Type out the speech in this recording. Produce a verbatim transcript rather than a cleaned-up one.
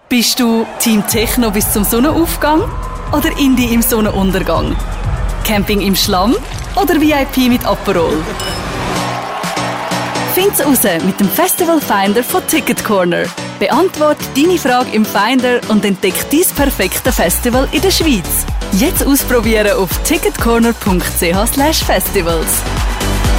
Bist du Team Techno bis zum Sonnenaufgang oder Indie im Sonnenuntergang? Camping im Schlamm oder V I P mit Aperol? Find's raus mit dem Festival Finder von Ticket Corner. Beantworte deine Frage im Finder und entdeck dein perfekte Festival in der Schweiz. Jetzt ausprobieren auf ticketcorner punkt c h slash festivals.